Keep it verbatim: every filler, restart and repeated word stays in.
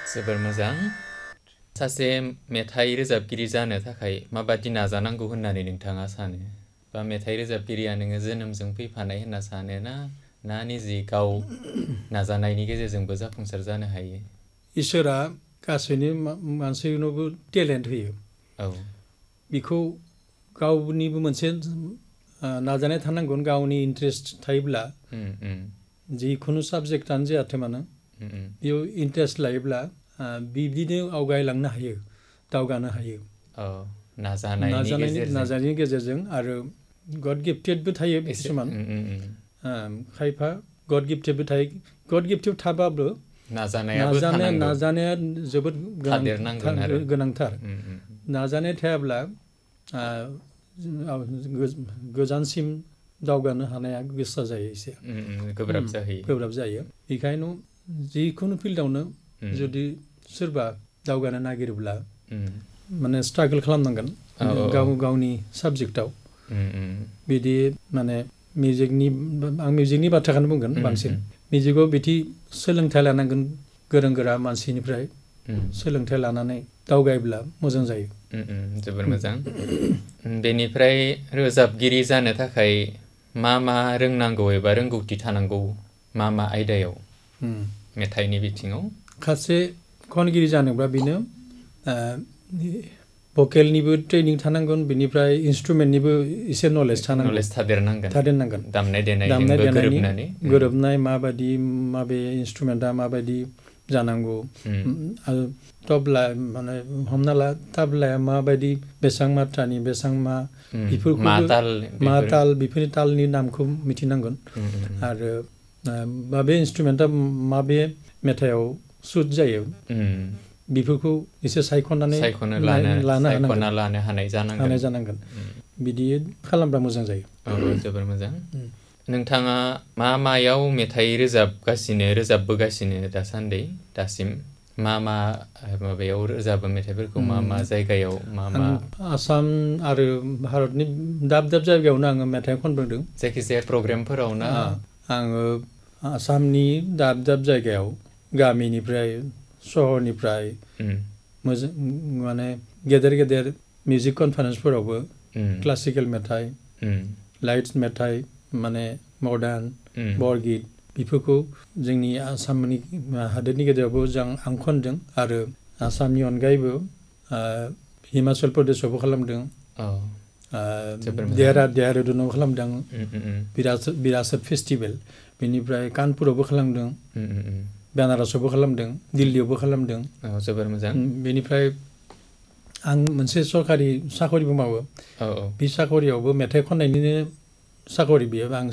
जोबोर मोजां सासे मेथाइ रोजाबगिरि जानो थाखाय माबादि नाजानांगौ होननानै नोंथाङा सानो बा मेथाइ रोजाबगिरिया नोङो जोनोमजों फैफानाय होनना सानो ना ना निजे गाव नाजानायनि गेजेरजोंबो जाफुंसार जानो हायो इसोरा गासैनि मानसिनोबो टेलेन्ट होयो औ बेखौ गावनिबो मोनसे नाजानाय थानांगोन गावनि इन्ट्रेस्ट थायोब्ला जिखुनु साबजेक्टआनो जायाथों मानो बेयाव इन्ट्रेस्ट लायोब्ला बिदिनो आवगायलांनो हायो दावगानो हायो नाजानायनि गेजेरजों नाजानायनि गेजेरजों आरो गड गिफ्टेडबो थायो किसुमान खायफा गड गिफ्टेडबो थायो गड गिफ्टेड थाबाबो नाजानायाबो थानांगौ नाजानाया जोबोद गोनांथार नाजानाय थायाब्ला गोजानसिम दावगानो हानाया गोसा जायो एसे गोब्राब जाहैयो गोब्राब जायो बेखायनो जिखुनु फिल्डआवनो जुदि सोरबा दावगानो नागिरोब्ला माने स्ट्रागल खालामनांगोन गाव गावनि साबजेक्टआव बिदि माने मिउजिकनि आं मिउजिकनि बाथ्राखौनो बुंगोन बांसिन मिउजिकआव बिदि सोलोंथाइ लानांगोन गोरों गोरा मानसिनिफ्राय सोलोंथाइ लानानै दावगायोब्ला मोजां जायो जोबोर मोजां बेनिफ्राय रोजाबगिरि जानो थाखाय मा मा रोंनांगौ एबा रोंगौथि थानांगौ मा मा आयदायाव मेथाइनि बिथिङाव सासे खनगिरि जानोब्ला बेनो भकेलनिबो ट्रेनिं थानांगोन बेनिफ्राय इन्सट्रुमेन्टनिबो एसे नलेज थानांगोन नलेज थादेरनांगोन थादेरनांगोन दामनाय देनायजोंबो गोरोबनानै गोरोबनाय माबायदि माबे इन्सट्रुमेन्टआ माबायदि जानांगौ आरो तबला माने हमना ला ताबलाया माबायदि बेसेबां मात्रानि बेसेबां मा बेफोरखौ मा ताल बेफोरनि तालनि नामखौ मिथिनांगोन आरो माबे इन्सट्रुमेन्टआ माबे मेथाइआव सुट जायो बेफोरखौ एसे सायख'नानै लानो हानाय जानांगोन बिदि खालामब्ला मोजां जायो जोबोर मोजां नोंथाङा मा मायाव मेथाइ रोजाबगासिनो रोजाबबोगासिनो दासान्दि दासिम मा मा माबायाव रोजाबो मेथाइफोरखौ मा मा जायगायाव मा मा आसाम आरो भारतनि दाब दाब जायगायावनो आङो मेथाइ खनबोदों जायखिजाया प्रग्रामफोराव ना आङो आसामनि दाब दाब जायगायाव गामिनिफ्राय सहरनिफ्राय मोजां माने गेदेर गेदेर मिउजिक कनफारेन्सफोरावबो क्लासिकेल मेथाइ लाइट मेथाइ माने मडार्न बरगित बेफोरखौ जोंनि आसामनि हादोरनि गेजेरावबो जों आं खनदों आरो आसामनि अनगायैबो हिमाचल प्रदेशआवबो खालामदों देहरादुनाव खालामदों बिरासत फेस्टिभेल बेनिफ्राय कानपुरावबो खालामदों बेनारसआवबो खालामदों दिल्लीयावबो खालामदों जोबोर मोजां बेनिफ्राय आं मोनसे सरकारि साखरिबो मावो बे साखरियावबो मेथाइ खननायनिनो साखरि बियो आं